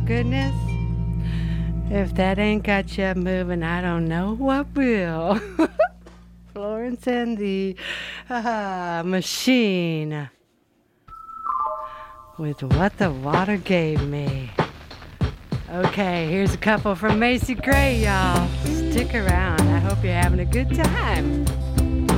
goodness. If that ain't got you moving, I don't know what will. Florence and the Machine with What the Water Gave Me. Okay, here's a couple from Macy Gray, y'all. Stick around. I hope you're having a good time.